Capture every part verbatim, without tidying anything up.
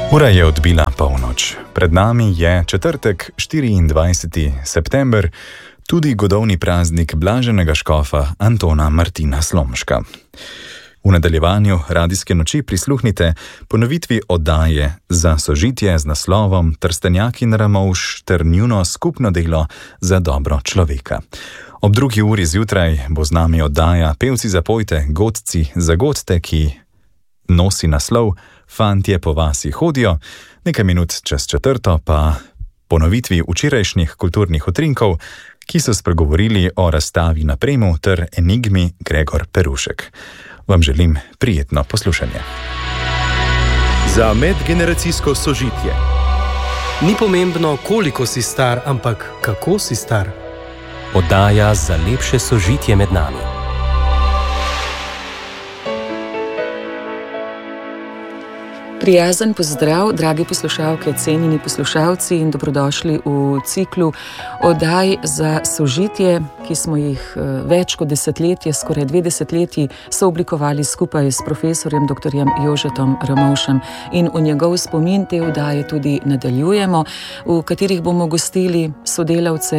Ura je odbila polnoč. Pred nami je četrtek, štiriindvajseti september, tudi godovni praznik blaženega škofa Antona Martina Slomška. V nadaljevanju radijske noči prisluhnite ponovitvi oddaje Za sožitje z naslovom Trstenjak in Ramovš ter njuno skupno delo za dobro človeka. Ob drugi uri zjutraj bo z nami oddaja Pevci zapojte, godci zagodte, ki nosi naslov Fantje po vasi hodijo, nekaj minut čez četrto pa ponovitvi včerajšnjih kulturnih utrinkov, ki so spregovorili o razstavi na Premu ter enigmi Gregor Perušek. Vam želim prijetno poslušanje. Za medgeneracijsko sožitje. Ni pomembno, koliko si star, ampak kako si star. Oddaja za lepše sožitje med nami. Prijazen pozdrav, dragi poslušalke, cenjeni poslušalci in dobrodošli v ciklu oddaj za sožitje, ki smo jih več kot desetletje, skoraj dve desetletji, sooblikovali skupaj s profesorjem doktorjem Jožetom Ramovšem. In v njegov spomin te oddaje tudi nadaljujemo, v katerih bomo gostili sodelavce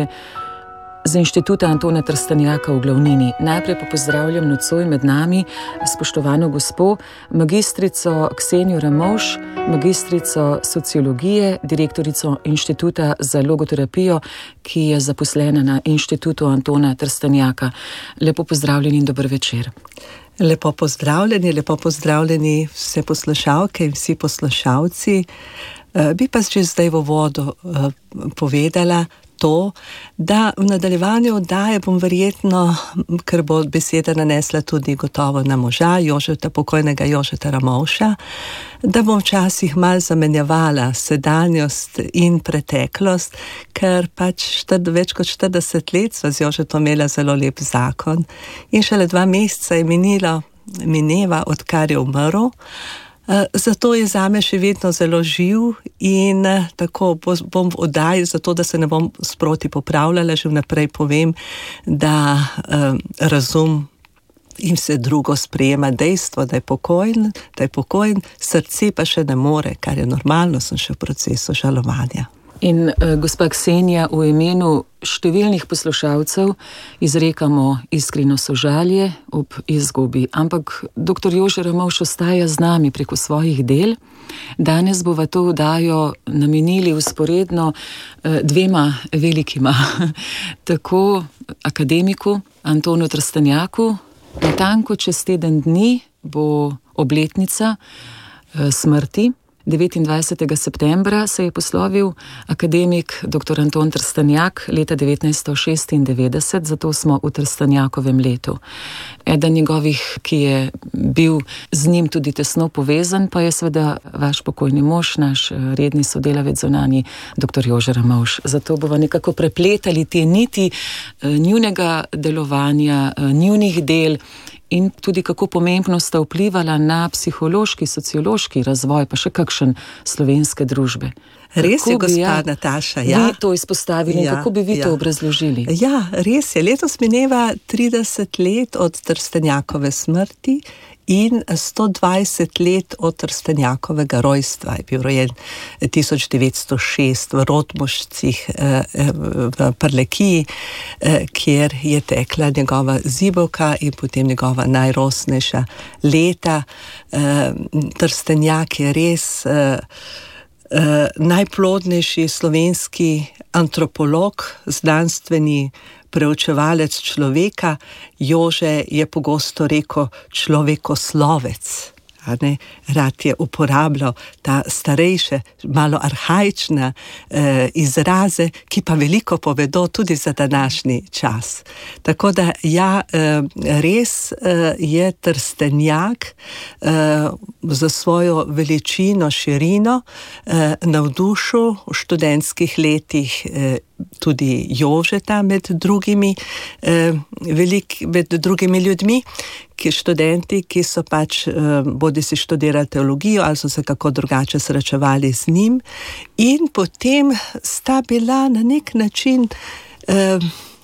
z Inštituta Antona Trstenjaka v Glavnini. Najprej pa pozdravljam nocoj med nami spoštovano gospo, magistrico Ksenijo Ramovš, magistrico sociologije, direktorico Inštituta za logoterapijo, ki je zaposlena na Inštitutu Antona Trstenjaka. Lepo pozdravljeni in dober večer. Lepo pozdravljeni, lepo pozdravljeni vse poslušalke in vsi poslušalci. Bi pa že zdaj v uvodu povedala to, da v nadaljevanju oddaje bom verjetno, ker bo beseda nanesla tudi gotovo na moža, Jožeta, pokojnega Jožeta Ramovša, da bom včasih malo zamenjevala sedanjost in preteklost, ker pač štrd, več kot štirideset let sva z Jožetom imela zelo lep zakon in šele dva meseca je minilo, mineva, odkar je umrl. Zato je zame še vedno zelo živ in tako bom v oddaji, zato da se ne bom sproti popravljala, že vnaprej povem, da um, razum in vse drugo sprejema dejstvo, da je pokojen, da je pokojen, srce pa še ne more, kar je normalno, sem še v procesu žalovanja. In uh, gospa Ksenija, v imenu številnih poslušalcev izrekamo iskreno sožalje ob izgubi. Ampak doktor Jože Ramovš ostaja z nami preko svojih del. Danes bova to oddajo namenili vzporedno uh, dvema velikima, tako akademiku Antonu Trstenjaku. Natanko čez teden dni bo obletnica uh, smrti. devetindvajsetega septembra se je poslovil akademik doktor Anton Trstenjak leta devetnajststo šestindevetdeset, zato smo v Trstenjakovem letu. Eden njegovih, ki je bil z njim tudi tesno povezan, pa je seveda vaš pokojni mož, naš redni sodelavec zunanji, doktor Jože Ramovš. Zato bova nekako prepletali te niti njunega delovanja, njunih del, in tudi kako pomembno sta vplivala na psihološki, sociološki razvoj, pa še kakšen slovenske družbe. Res kako je, gospa ja, Nataša. Ja. Vi to izpostavili ja, in kako bi vi ja. to obrazložili? Ja, res je. Letos mineva trideset let od Trstenjakove smrti in sto dvajset let od Trstenjakovega rojstva. Je bil rojen tisoč devetsto šest v Rotmošcih v Prlekiji, kjer je tekla njegova zibelka in potem njegova najrosnejša leta. Trstenjak je res najplodnejši slovenski antropolog, znanstveni preučevalec človeka. Jože je pogosto rekel človekoslovec. Rad je uporabljal ta starejše, malo arhaične eh, izraze, ki pa veliko povedo tudi za današnji čas. Tako da ja, eh, res eh, je Trstenjak eh, za svojo veličino, širino eh, navdušil v študentskih letih eh, tudi Jožeta med drugimi, eh, velik, med drugimi ljudmi, ki študenti, ki so pač eh, bodi si študirali teologijo ali so se kako drugače srečevali z njim, in potem sta bila na nek način eh,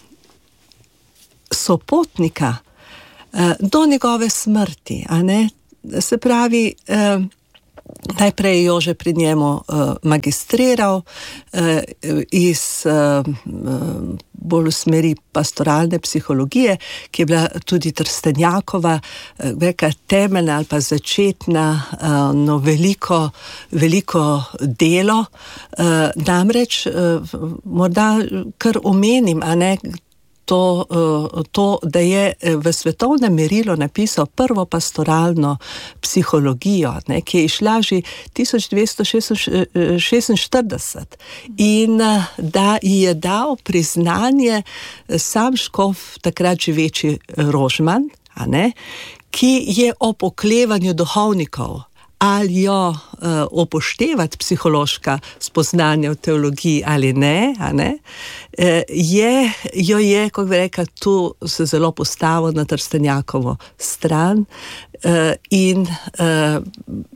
sopotnika eh, do njegove smrti, a ne? Se pravi, eh, Najprej je Jože pri njemu uh, magistriral uh, iz uh, bolj v smeri pastoralne psihologije, ki je bila tudi Trstenjakova uh, temeljna ali pa začetna uh, no, veliko, veliko delo. Uh, namreč uh, morda kar omenim, a ne, To, to, da je v svetovnem merilu napisal prvo pastoralno psihologijo, ne, ki je išla že tisoč dvesto šestinštirideset in da je dal priznanje sam škof takrat živeči Rožman, a ne, ki je ob oklevanju duhovnikov ali jo uh, upoštevati psihološka spoznanja v teologiji ali ne, a ne, je, jo je, kako bi rekla, tu se zelo postavil na Trstenjakovo stran uh, in uh,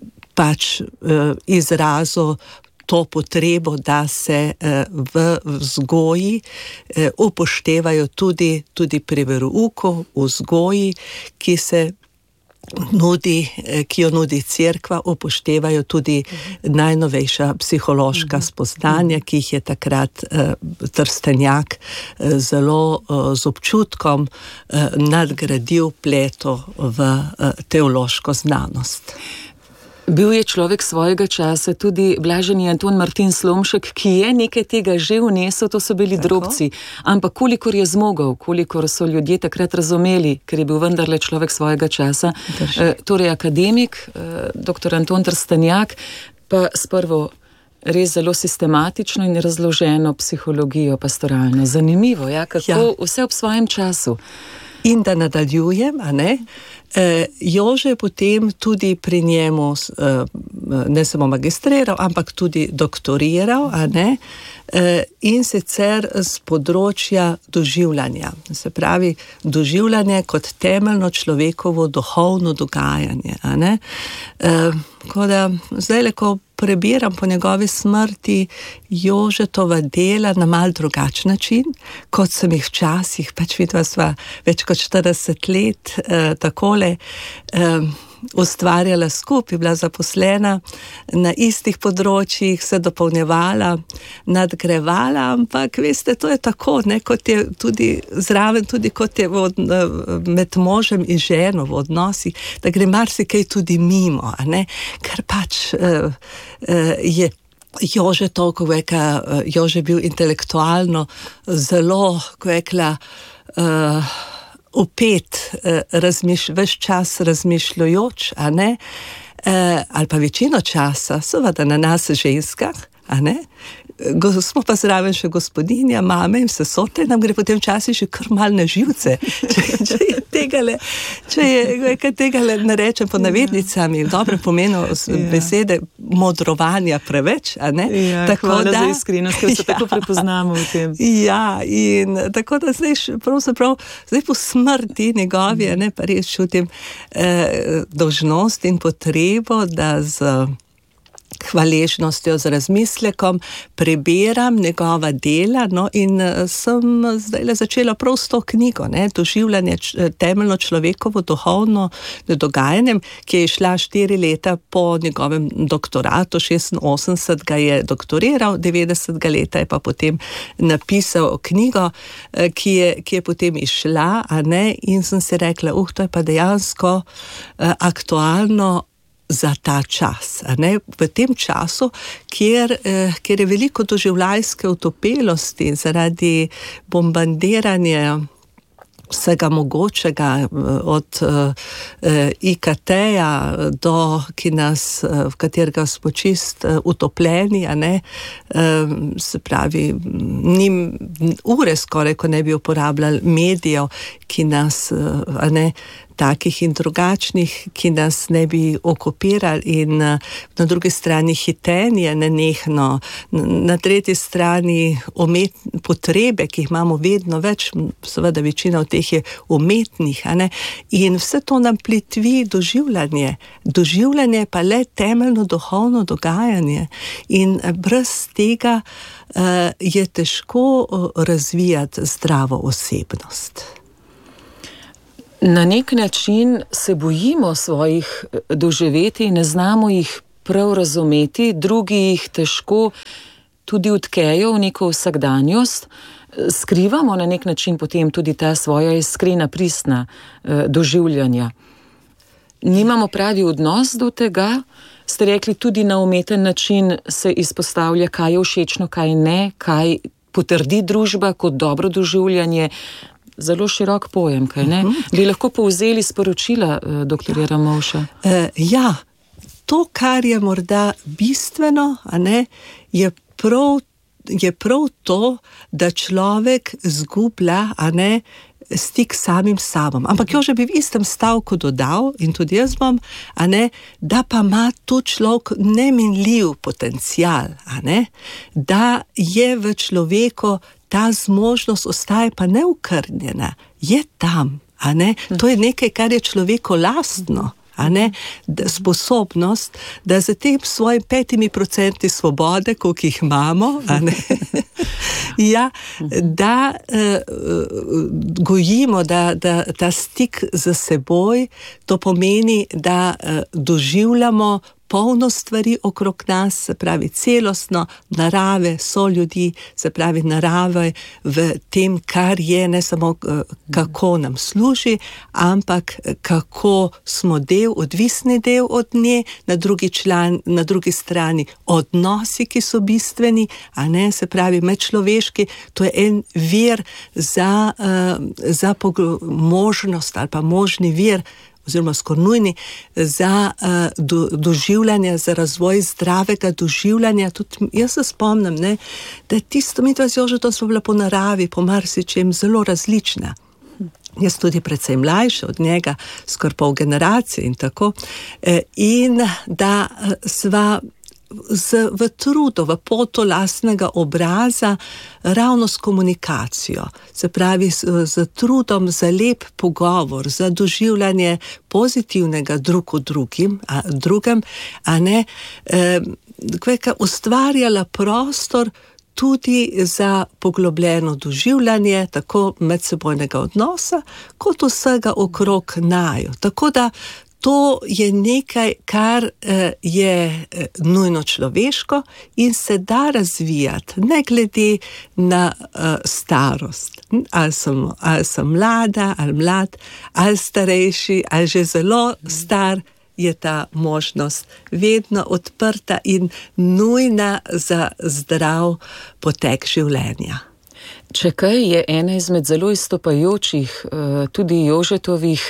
pač uh, izrazil to potrebo, da se uh, v vzgoji uh, upoštevajo tudi, tudi pri verouku, vzgoji, ki se nudi, ki jo nudi cerkva, upoštevajo tudi najnovejša psihološka spoznanja, ki jih je takrat eh, Trstenjak eh, zelo eh, z občutkom eh, nadgradil pleto v eh, teološko znanost. Bil je človek svojega časa tudi blaženi Anton Martin Slomšek, ki je nekaj tega že vnesel, to so bili Tako? drobci, ampak kolikor je zmogel, kolikor so ljudje takrat razumeli, ker je bil vendarle človek svojega časa, eh, torej akademik, eh, doktor Anton Trstenjak, pa s prvo res zelo sistematično in razloženo psihologijo pastoralno. Zanimivo, ja, kako ja. vse ob svojem času. In da nadaljujem, a ne, e, Jože je potem tudi pri njemu e, ne samo magistriral, ampak tudi doktoriral, a ne, e, in sicer z področja doživljanja. Se pravi, doživljanje kot temeljno človekovo duhovno dogajanje, a ne. E, ko da zdaj, ko prebiram po njegovi smrti Jožetova dela na mal drugačen način, kot sem jih včasih, pač vidva sva več kot štirideset let eh, takole eh, ustvarjala skupaj, bila zaposlena na istih področjih, se dopolnjevala, nadgrevala, ampak veste, to je tako, ne, kot je tudi zraven, tudi kot je od, med možem in ženo v odnosih, da gre marsikaj tudi mimo, a ne, ker pač uh, uh, je Jože to, ko veka, uh, Jože bil intelektualno zelo, ko vekla, uh, opet, eh, razmišlj, ves čas razmišljajoč, a ne, eh, ali pa večino časa, seveda na nas ženskah, a ne, Go, smo pa zraven še gospodinja, mame in vse sote, nam gre potem časi še kar mal na živce, če, če je tegale, če je kaj tegale, ne rečem po navednicami, v dobrem pomenu besede modrovanja preveč, a ne? Ja, tako hvala da, za iskrenost, ker se ja, tako prepoznamo v tem. Ja, in tako da zdaj pravzaprav, zdaj po smrti njegovi, a ne, pa res čutim eh, dolžnost in potrebo, da z hvaležnostjo, z razmislekom preberam njegova dela, no, in sem zdaj začela prav s to knjigo, ne, doživljanje temeljno človekovo duhovno dogajanjem, ki je šla štiri leta po njegovem doktoratu, šestinosemdeset ga je doktoriral, devetdesetega leta je pa potem napisal knjigo, ki je, ki je potem išla, a ne, in sem si rekla, uh, to je pa dejansko uh, aktualno za ta čas, a ne, v tem času, kjer, eh, kjer je veliko doživljajske utopelosti zaradi bombardiranja vsega mogočega, od eh, I K T-ja do, ki nas, v katerega smo čist utopljeni, a ne, eh, se pravi, njim ure skoraj, ko ne bi uporabljali medijev, ki nas, a ne, takih in drugačnih, ki nas ne bi okupirali, in na drugi strani hitenje nenehno, na tretji strani umet, potrebe, ki jih imamo vedno več, seveda večina od teh je umetnih, a ne? In vse to nam plitvi doživljanje. Doživljanje pa le temeljno duhovno dogajanje, in brez tega uh, je težko razvijati zdravo osebnost. Na nek način se bojimo svojih doživetij, ne znamo jih prav razumeti, drugi jih težko tudi utkejo v neko vsakdanjost. Skrivamo na nek način potem tudi ta svoja iskrena, pristna eh, doživljanja. Nimamo pravi odnos do tega, ste rekli, tudi na umeten način se izpostavlja, kaj je všečno, kaj ne, kaj potrdi družba kot dobro doživljanje. Zelo širok pojem, kaj ne? Bi lahko povzeli sporočila eh, doktorja ja. Ramovša? Uh, ja, to, kar je morda bistveno, a ne, je prav, je prav to, da človek zgublja, a ne, stik s samim sabom. Ampak Jože bi v istem stavku dodal, in tudi jaz bom, a ne, da pa ima tu človek neminljiv potencial, a ne, da je v človeku ta zmožnost ostaje pa neokrnjena, je tam, a ne, to je nekaj, kar je človeku lastno, a ne, da, sposobnost, da za tem svojim petimi procenti svobode, koliko jih imamo, a ne, ja, da uh, gojimo, da, da ta stik za seboj, to pomeni, da uh, doživljamo polno stvari okrog nas, se pravi celostno, narave, so ljudi, se pravi narave v tem, kar je, ne samo kako nam služi, ampak kako smo del, odvisni del od nje, na drugi, član, na drugi strani odnosi, ki so bistveni, a ne, se pravi medčloveški, to je en vir za, uh, za pogl- možnost ali pa možni vir, oziroma skoro nujni za uh, do, doživljanje, za razvoj zdravega doživljanja. Tudi jaz se spomnim, ne, da je tisto, mi dva z Jožetom smo bila po naravi, po marsičem zelo različna. Jaz tudi precej mlajša od njega, skoraj pol generacije in tako. E, in da sva Z, v trudu, v potu lastnega obraza, ravno s komunikacijo, se pravi z, z trudom za lep pogovor, za doživljanje pozitivnega drug v drugim, a, drugem, a ne, eh, kveka ustvarjala prostor tudi za poglobljeno doživljanje, tako medsebojnega odnosa, kot vsega okrog naju. Tako da to je nekaj, kar eh, je eh, nujno človeško in se da razvijati, ne glede na eh, starost. Ali sem, ali sem mlada, ali mlad, ali starejši, ali že zelo star, je ta možnost vedno odprta in nujna za zdrav potek življenja. Če kaj, je ena izmed zelo izstopajočih, eh, tudi Jožetovih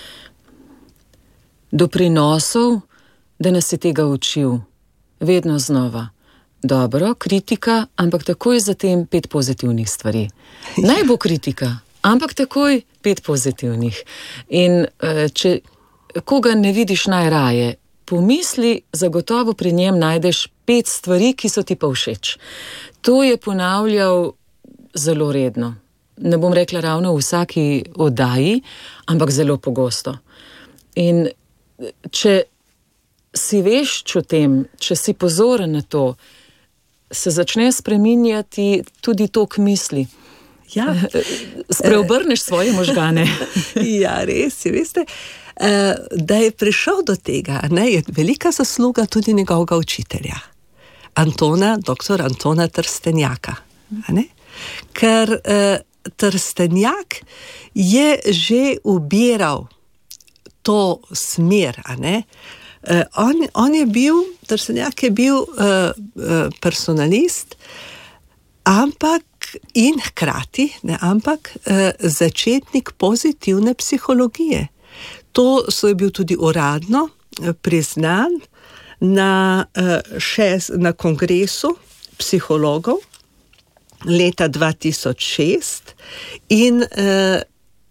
doprinosov, da nas je tega učil. Vedno znova. Dobro, kritika, ampak takoj zatem pet pozitivnih stvari. Naj bo kritika, ampak takoj pet pozitivnih. In če koga ne vidiš najraje, pomisli, zagotovo pri njem najdeš pet stvari, ki so ti pa všeč. To je ponavljal zelo redno. Ne bom rekla ravno v vsaki oddaji, ampak zelo pogosto. In če si vešč o tem, če si pozoren na to, se začne spreminjati tudi tok misli. Ja. Spreobrneš svoje možgane. Ja, res je, veste, da je prišel do tega, ne, je velika zasluga tudi njegovega učitelja, Antona, doktor Antona Trstenjaka. Ne? Ker eh, Trstenjak je že ubiral to smer, a ne? Uh, on, on je bil, Trstenjak je bil uh, uh, personalist, ampak in hkrati, ne, ampak uh, začetnik pozitivne psihologije. To so je bil tudi uradno uh, priznan na, uh, šest, na kongresu psihologov leta dva tisoč šest in, uh,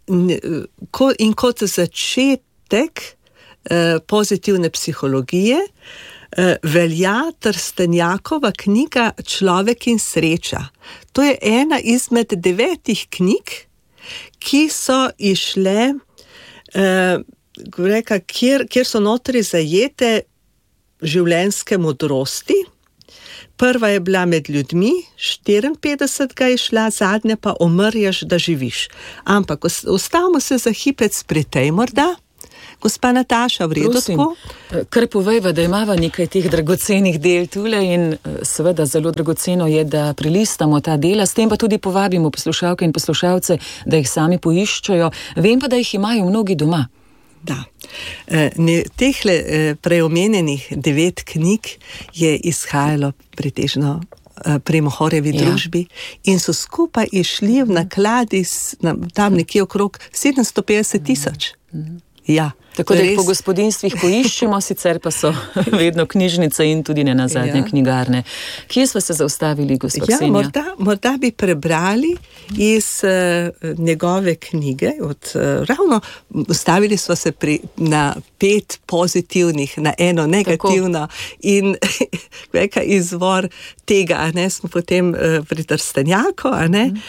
ko, in kot začet tek eh, pozitivne psihologije eh, velja Trstenjakova knjiga Človek in sreča. To je ena izmed devetih knjig, ki so išle, eh, reka, kjer, kjer so notri zajete življenjske modrosti. Prva je bila Med ljudmi, štiriinpetdesetega je šla, zadnja pa Umrješ, da živiš. Ampak ostavimo se za hipec pri tej morda, Gospa Nataša, v redu tako? Kar povejva, da imava nekaj teh dragocenih del tule in seveda zelo dragoceno je, da prilistamo ta dela, s tem pa tudi povabimo poslušalke in poslušalce, da jih sami poiščajo. Vem pa, da jih imajo mnogi doma. Da. Ne, tehle preomenjenih devet knjig je izhajalo pretežno pri Mohorjevi ja. družbi in so skupaj išli v nakladi tam nekje okrog sedemsto petdeset tisoč. Ja. Tako da jih po gospodinstvih poiščemo, sicer pa so vedno knjižnice in tudi ne nazadnje ja. knjigarne. Kje smo se zaustavili, gospod ja, Ksenija? Morda, morda bi prebrali iz uh, njegove knjige, od, uh, ravno stavili smo se pri, na pet pozitivnih, na eno negativno tako. In veka izvor tega, a ne, smo potem uh, pri Trstenjaku, a ne, mm.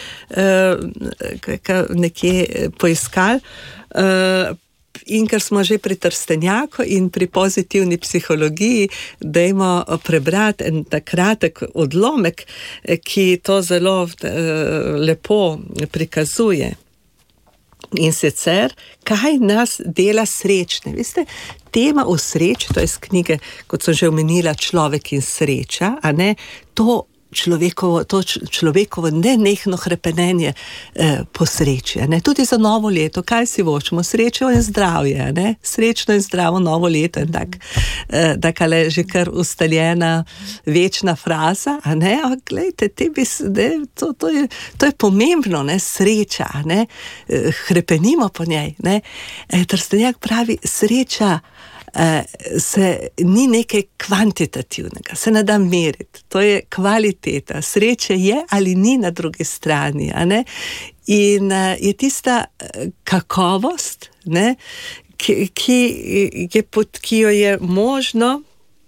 uh, nekje poiskali. Uh, In ker smo že pri Trstenjaku in pri pozitivni psihologiji, dajmo prebrati en tak kratek odlomek, ki to zelo uh, lepo prikazuje. In sicer, kaj nas dela srečne. Veste, tema o sreči, to je iz knjige, kot sem že omenila, Človek in sreča, a ne, to človekovo, to človekovo nenehno hrepenenje eh, po sreči, ne? Tudi za novo leto, kaj si vočemo, srečo in zdravje, ne? Srečno in zdravo novo leto in tak, eh, takale že kar ustaljena večna fraza, a ne, a glejte, te bi, ne, to, to, je, to je pomembno, ne, sreča, ne, eh, hrepenimo po njej, ne, eh, Trstenjak pravi, sreča Uh, se ni nekaj kvantitativnega, se ne da meriti, to je kvaliteta, sreče je ali ni na drugi strani, a ne? In uh, je tista kakovost, ne, ki, ki, je pod, ki jo je možno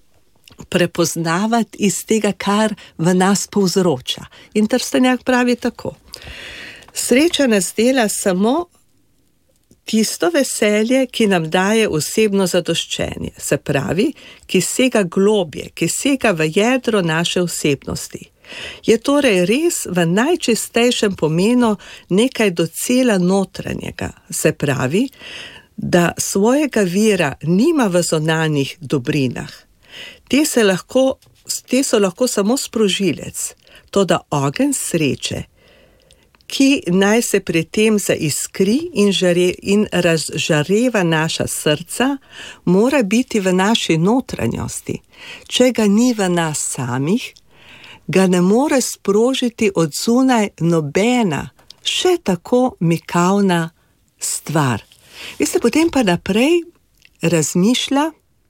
prepoznavati iz tega, kar v nas povzroča. In Trstenjak pravi tako, sreča nas dela samo tisto veselje, ki nam daje osebno zadoščenje, se pravi, ki sega globje, ki sega v jedro naše osebnosti. Je torej res v najčistejšem pomenu nekaj docela notranjega, se pravi, da svojega vira nima v zunanjih dobrinah. Te, se lahko, te so lahko samo sprožilec, toda ogenj sreče, ki naj se pri tem zaiskri in, žare, in razžareva naša srca, mora biti v naši notranjosti. Če ga ni v nas samih, ga ne more sprožiti od zunaj nobena, še tako mikavna stvar. Veste, potem pa naprej razmišlja,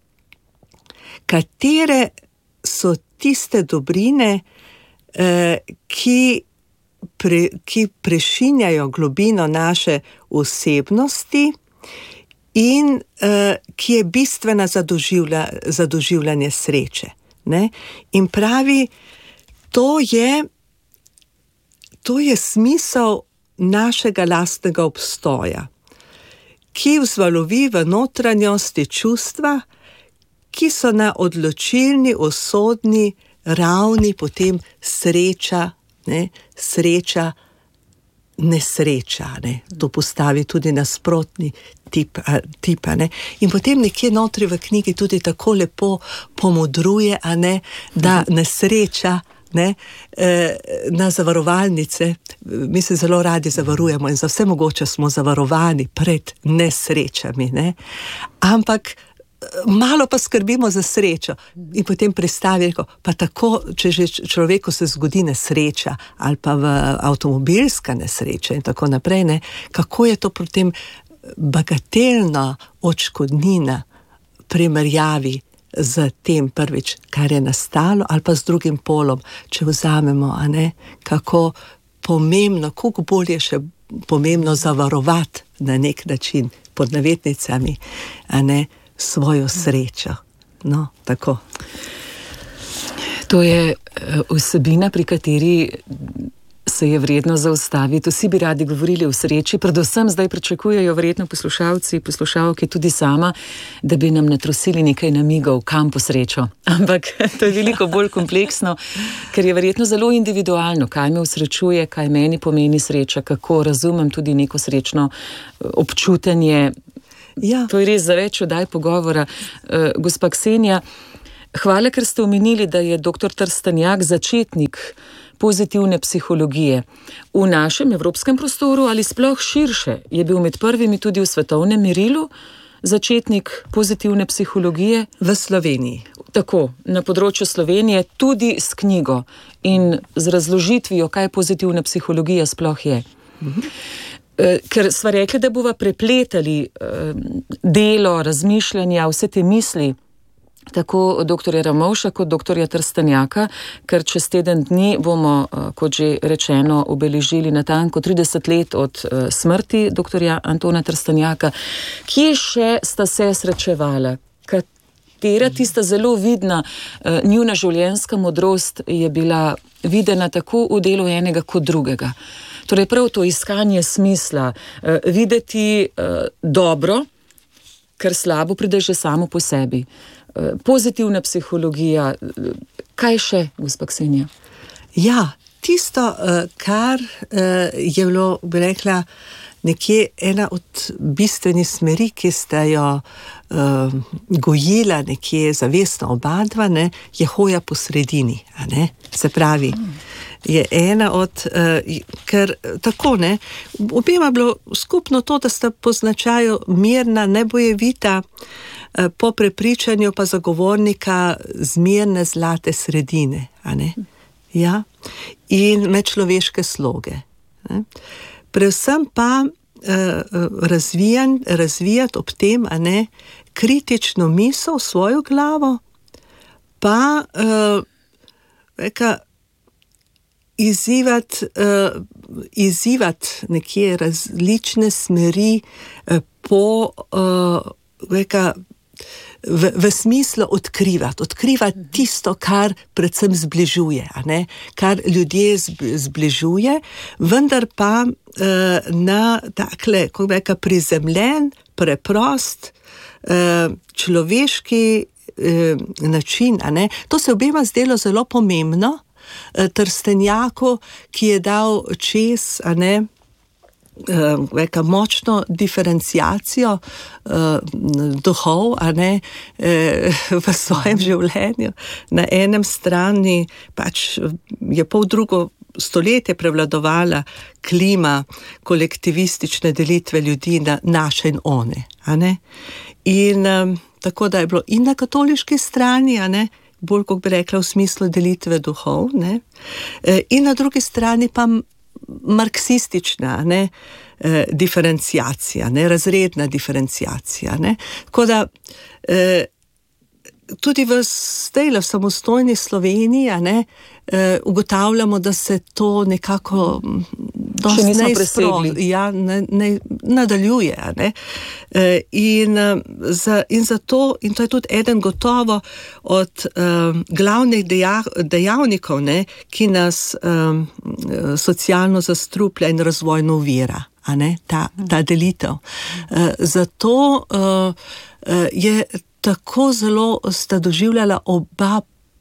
katere so tiste dobrine, eh, ki Pre, ki prešinjajo globino naše osebnosti in uh, ki je bistvena za, doživlja, za doživljanje sreče. Ne? In pravi, to je, to je smisel našega lastnega obstoja, ki vzvalovi v notranjosti čustva, ki so na odločilni, usodni ravni potem sreča, ne, sreča, nesreča, ne, to postavi tudi nasprotni tip, a, tip, a ne, in potem nekje notri v knjigi tudi tako lepo pomodruje, a ne, da nesreča, ne, eh, na zavarovalnice, mi se zelo radi zavarujemo in za vse mogoče smo zavarovani pred nesrečami, ne, ampak malo pa skrbimo za srečo in potem predstavi, pa tako, če že človeku se zgodi nesreča ali pa v avtomobilska nesreča in tako naprej, ne, kako je to potem bagatelna odškodnina primerjavi z tem prvič, kar je nastalo, ali pa z drugim polom, če vzamemo, a ne, kako pomembno, koliko bolje še pomembno zavarovati na nek način pod navetnicami, a ne, svojo srečo. No, tako. To je vsebina, pri kateri se je vredno zaustaviti. Vsi bi radi govorili o sreči, predvsem zdaj pričakujejo verjetno poslušalci, poslušalke tudi sama, da bi nam natrosili nekaj namigov, kam po srečo. Ampak to je veliko bolj kompleksno, ker je verjetno zelo individualno, kaj me usrečuje, kaj meni pomeni sreča, kako razumem tudi neko srečno občutenje. Ja. To je res za več odaj pogovora. Uh, gospa Ksenija, hvala, ker ste omenili, da je doktor Trstenjak začetnik pozitivne psihologije. V našem evropskem prostoru ali sploh širše je bil med prvimi tudi v svetovnem merilu začetnik pozitivne psihologije? V Sloveniji. Tako, na področju Slovenije, tudi s knjigo in z razložitvijo, kaj pozitivna psihologija sploh je. Mhm. Ker sva rekli, da bova prepletali delo, razmišljanja, vse te misli, tako doktorja Ramovša kot doktorja Trstenjaka, ker čez teden dni bomo, kot že rečeno, obeležili natanko trideset let od smrti doktorja Antona Trstenjaka. Kje še sta se srečevala? Katera tista zelo vidna njuna življenjska modrost je bila videna tako v delu enega kot drugega? Torej prav to iskanje smisla, videti dobro, ker slabo pride že samo po sebi. Pozitivna psihologija, kaj še, gospa Ksenija? Ja, tisto, kar je bilo, bi rekla, nekje ena od bistvenih smeri, ki sta jo uh, gojila nekje zavestno obadva, ne, je hoja po sredini, a ne? Se pravi, je ena od, uh, ker tako ne, obema bilo skupno to, da sta po značaju mirna, nebojevita, uh, po prepričanju pa zagovornika zmirne zlate sredine, a ne? Ja, in medčloveške sloge. Ne? Predvsem pa uh, razvijan, razvijati ob tem, a ne, kritično misel v svojo glavo, pa uh, veka, izzivati uh, izzivat nekje različne smeri uh, po uh, veka, V, v smislu odkrivati, odkrivati tisto, kar predvsem zbližuje, a ne? Kar ljudje zbližuje, vendar pa eh, na takle, kako bi rekel, prizemljen, preprost, eh, človeški eh, način, a ne? To se obema zdelo zelo pomembno, eh, Trstenjaku, ki je dal čez, a ne, Veka, močno diferenciacijo uh, duhov, a ne, uh, v svojem življenju. Na enem strani pač je pol drugo stoletje prevladovala klima kolektivistične delitve ljudi na naše in one, a ne. In um, tako da je bilo in na katoliški strani, a ne, bolj, kot bi rekla, v smislu delitve duhov, ne, uh, in na drugi strani pa marksistična, ne, eh, diferenciacija, ne, razredna diferenciacija, ne. Tako da eh, tudi v zdajle v samostojni Sloveniji, ne, eh, ugotavljamo, da se to nekako dosti neizprosno, ja, ne, ne, nadaljuje, ne. Eh, in, za, in zato, in to je tudi eden gotovo od um, glavnih deja, dejavnikov, ne, ki nas um, socialno zastruplja in razvojno ovira, a ne, ta, ta delitev. Uh, zato uh, uh, je tako zelo sta doživljala oba,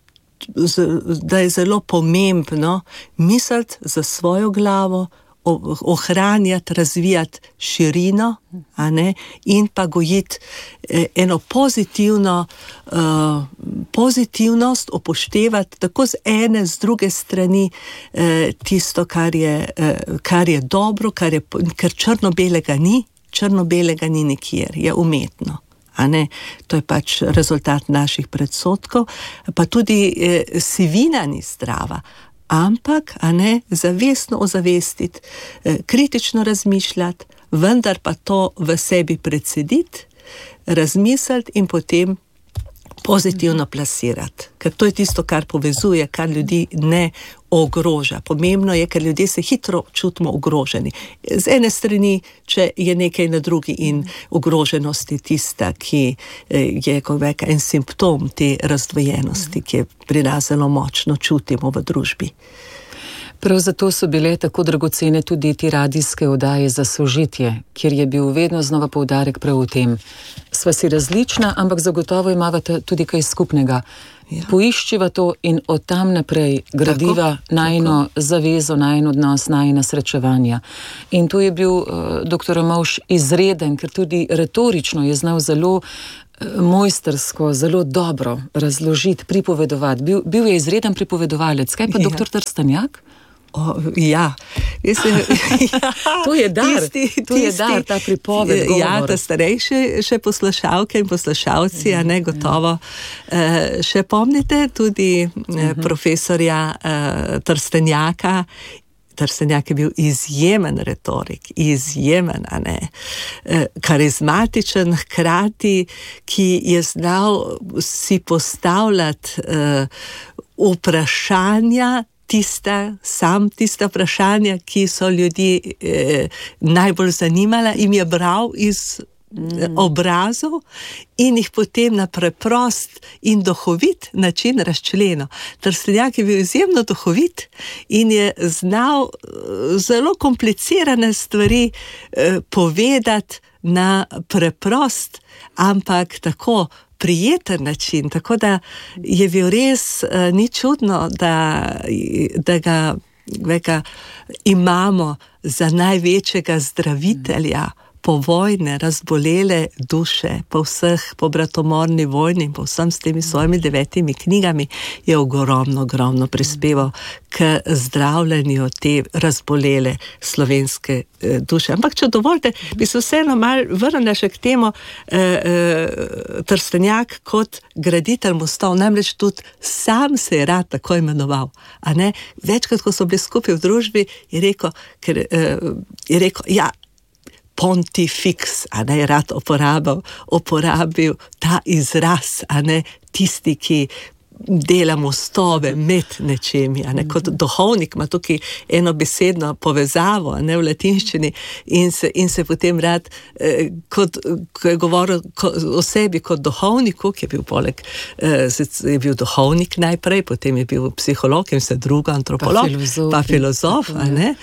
da je zelo pomembno misliti za svojo glavo, ohranjati, razvijati širino, a ne, in pa gojiti eno pozitivno, uh, pozitivnost, upoštevati tako z ene, z druge strani uh, tisto, kar je, uh, kar je dobro, kar je, ker črno-belega ni, črno-belega ni nikjer, je umetno. A ne, to je pač rezultat naših predsodkov, pa tudi eh, sivina ni zdrava, ampak, a ne, zavestno ozavestiti, eh, kritično razmišljati, vendar pa to v sebi precediti, razmisliti in potem pozitivno plasirati. Ker to je tisto, kar povezuje, kar ljudi ne ogroža. Pomembno je, ker ljudje se hitro čutimo ogroženi. Z ene strani, če je nekaj na drugi in ogroženost je tista, ki je, kot veka, en simptom te razdvojenosti, ki je pri nas zelo močno čutimo v družbi. Prav zato so bile tako dragocene tudi te radijske oddaje za sožitje, kjer je bil vedno znova poudarek prav v tem. Sva si različna, ampak zagotovo imava tudi kaj skupnega. Ja. Poiščiva to in od tam naprej gradiva najino zavezo, najin odnos, najina srečevanja. In tu je bil uh, doktor Ramovš izreden, ker tudi retorično je znal zelo uh, mojstersko, zelo dobro razložiti, pripovedovati. Bil, bil je izreden pripovedovalec. Kaj pa ja. doktor Trstenjak? O, ja. Mislim, ja, to je dar, tisti, to je dar, ta pripoved, govor. Ja, ta starejše še poslušalke in poslušalci, a ne gotovo. Uh, še pomnite tudi uh, profesorja uh, Trstenjaka. Trstenjak je bil izjemen retorik, izjemen, a ne, uh, karizmatičen, hkrati, ki je znal si postavljati uh, vprašanja, Tista, sam tista vprašanja, ki so ljudi eh, najbolj zanimala, jim je bral iz mm. obrazov in jih potem na preprost in duhovit način razčlenil. Trstenjak je bil izjemno duhovit in je znal zelo komplicirane stvari eh, povedati na preprost, ampak tako prijeten način, tako da je bil res uh, ni čudno, da, da ga veka, imamo za največjega zdravitelja povojne, razbolele duše, po vseh, po bratomorni vojni in po vsem s temi svojimi devetimi knjigami je ogromno, ogromno prispeval k zdravljenju te razbolele slovenske eh, duše. Ampak, če dovolite, bi se vseeno mal vrnila še k temu eh, eh, Trstenjak kot graditelj mostov, namreč tudi sam se je rad tako imenoval, a ne? Večkrat, ko so bili skupaj v družbi, je rekel, ker, eh, je rekel, ja, pontifix, a ne, rad uporabil, uporabil ta izraz, a ne, tisti, ki dela mostove med nečemi, a ne, kot duhovnik ima tukaj eno besedno povezavo, a ne, v latinščini in se, in se potem rad, eh, kot, ko je govoril ko, o sebi kot duhovniku, ki je bil poleg, eh, je bil duhovnik najprej, potem je bil psiholog in se drugo antropolog, pa filozof, pa filozof a ne,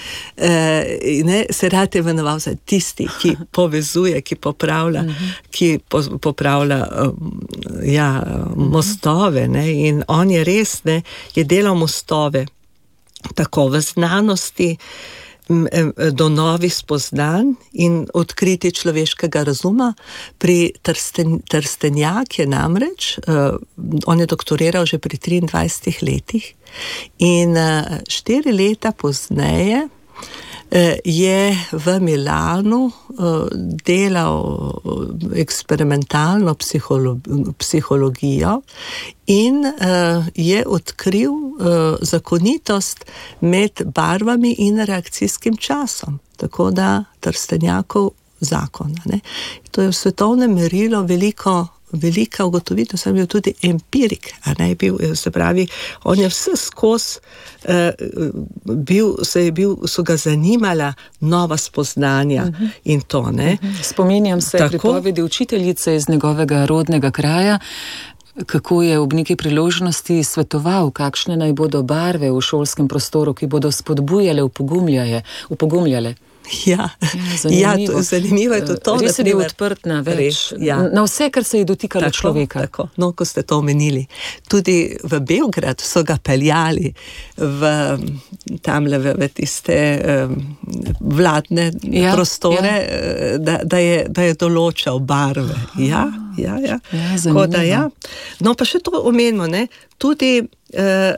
eh, ne, se rad je imenoval za tisti, ki povezuje, ki popravlja, uh-huh. ki po, popravlja um, ja, mostove, ne, in on je res, ne, je delal mostove tako v znanosti do novih spoznanj in odkriti človeškega razuma. Pri Trsten, Trstenjak je namreč, uh, on je doktoriral že pri triindvajsetih letih in uh, štiri leta pozneje je v Milanu delal eksperimentalno psihologijo in je odkril zakonitost med barvami in reakcijskim časom. Tako da Trstenjakov zakon. Ne? To je v svetovnem merilu veliko velika ugotovitev, sem bil tudi empirik, a ne bil, se pravi, on je vse skozi eh, bil, se je bil, so ga zanimala nova spoznanja uh-huh. in to, ne. Uh-huh. Spominjam se Tako? pripovedi učiteljice iz njegovega rodnega kraja, kako je ob neki priložnosti svetoval, kakšne naj bodo barve v šolskem prostoru, ki bodo spodbujale, upogumljale, upogumljale. Ja, zanimivo. Ja, to, zanimivo je to. to Res je bil odprt na več, res, ja. na vse, kar se je dotikalo tako, človeka. Tako, no, ko ste to omenili. Tudi v Beograd so ga peljali v, tamle v, v tiste um, vladne ja, prostore, ja. Da, da, je, da je določal barve. Ja, ja, ja. ja zanimivo. Da, ja. No, pa še to omenimo, ne, tudi uh,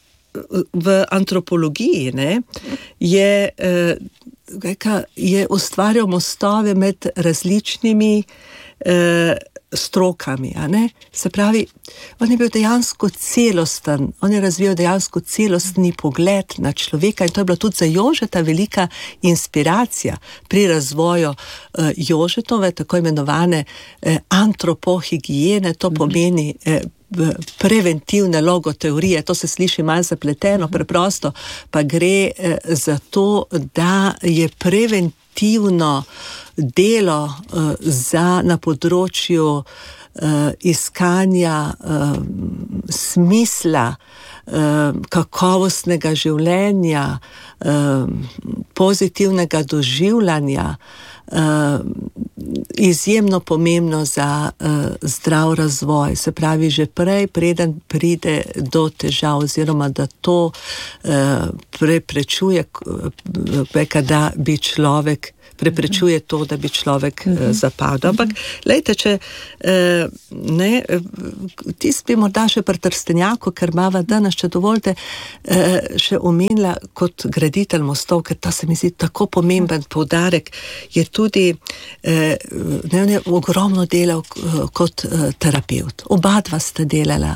v antropologiji, ne, je uh, je ustvarjal mostove med različnimi eh, strokami, a ne? Se pravi, on je bil dejansko celosten, on je razvijal dejansko celostni pogled na človeka in to je bila tudi za Jožeta velika inspiracija pri razvoju eh, Jožetove, tako imenovane eh, antropohigijene, to pomeni eh, preventivne logoteorije, to se sliši malo zapleteno, preprosto, pa gre eh, za to, da je preventivno delo eh, za na področju eh, iskanja eh, smisla kakovostnega življenja, pozitivnega doživljanja, izjemno pomembno za zdrav razvoj. Se pravi, že prej, preden pride do težav oziroma da to preprečuje, da bi človek preprečuje to, da bi človek uh-huh. zapadel. Ampak, lejte, če ne, tis bi morda še pri Trstenjaku, ker mava danes, če dovolite, še omenila kot graditelj mostov, ker ta se mi zdi tako pomemben poudarek, je tudi ne, ne, ogromno delal kot terapevt. Oba dva sta delala